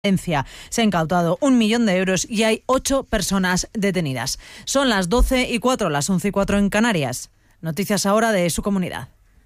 Se ha incautado 1 millón de euros y hay 8 personas detenidas. Son las 12:04, las 11:04 en Canarias. Noticias ahora de su comunidad.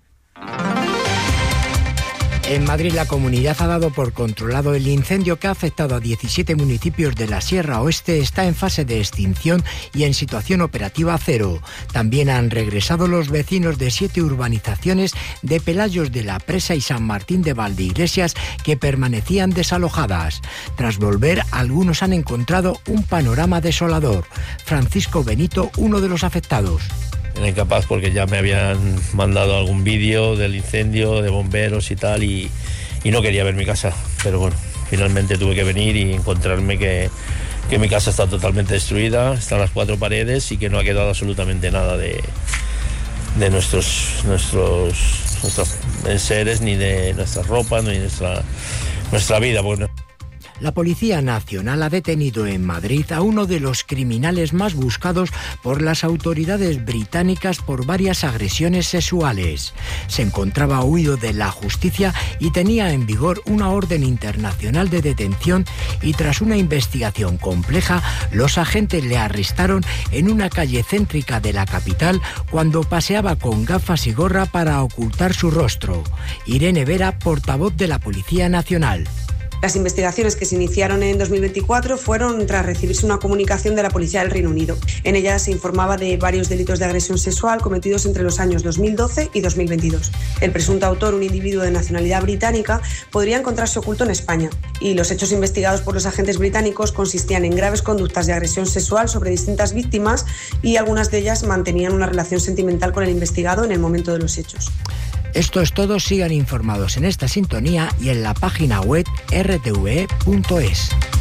En Madrid, la comunidad ha dado por controlado el incendio que ha afectado a 17 municipios de la Sierra Oeste. Está en fase de extinción y en situación operativa cero. También han regresado los vecinos de 7 urbanizaciones de Pelayos de la Presa y San Martín de Valdeiglesias que permanecían desalojadas. Tras volver, algunos han encontrado un panorama desolador. Francisco Benito, uno de los afectados. Era incapaz porque ya me habían mandado algún vídeo del incendio, de bomberos y tal, y no quería ver mi casa. Pero bueno, finalmente tuve que venir y encontrarme que mi casa está totalmente destruida, están las 4 paredes y que no ha quedado absolutamente nada de nuestros enseres, ni de nuestras ropas, ni de nuestra vida. Bueno. La Policía Nacional ha detenido en Madrid a uno de los criminales más buscados por las autoridades británicas por varias agresiones sexuales. Se encontraba huido de la justicia y tenía en vigor una orden internacional de detención, y tras una investigación compleja, los agentes le arrestaron en una calle céntrica de la capital cuando paseaba con gafas y gorra para ocultar su rostro. Irene Vera, portavoz de la Policía Nacional. Las investigaciones que se iniciaron en 2024 fueron tras recibirse una comunicación de la Policía del Reino Unido. En ella se informaba de varios delitos de agresión sexual cometidos entre los años 2012 y 2022. El presunto autor, un individuo de nacionalidad británica, podría encontrarse oculto en España, y los hechos investigados por los agentes británicos consistían en graves conductas de agresión sexual sobre distintas víctimas, y algunas de ellas mantenían una relación sentimental con el investigado en el momento de los hechos. Esto es todo. Sigan informados en esta sintonía y en la página web rtve.es.